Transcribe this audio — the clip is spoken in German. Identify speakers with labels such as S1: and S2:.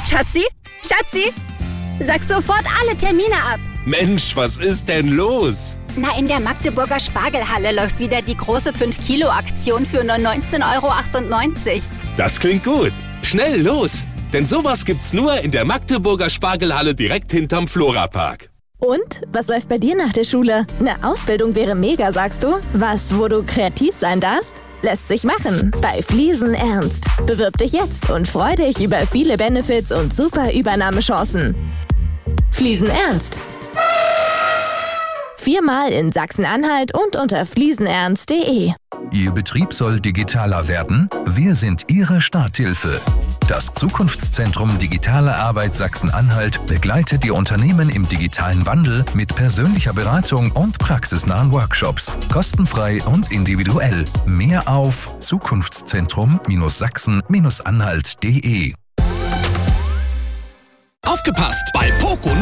S1: Schatzi? Schatzi? Sag sofort alle Termine ab.
S2: Mensch, was ist denn los?
S1: Na, in der Magdeburger Spargelhalle läuft wieder die große 5-Kilo-Aktion für nur 19,98 €.
S2: Das klingt gut. Schnell los! Denn sowas gibt's nur in der Magdeburger Spargelhalle direkt hinterm Florapark.
S3: Und? Was läuft bei dir nach der Schule? Eine Ausbildung wäre mega, sagst du? Was, wo du kreativ sein darfst? Lässt sich machen. Bei Fliesen Ernst. Bewirb dich jetzt und freu dich über viele Benefits und super Übernahmechancen. Fliesen Ernst. 4-mal in Sachsen-Anhalt und unter fliesenernst.de.
S4: Ihr Betrieb soll digitaler werden? Wir sind Ihre Starthilfe. Das Zukunftszentrum Digitale Arbeit Sachsen-Anhalt begleitet Ihr Unternehmen im digitalen Wandel mit persönlicher Beratung und praxisnahen Workshops. Kostenfrei und individuell. Mehr auf zukunftszentrum-sachsen-anhalt.de.
S5: Aufgepasst! Bei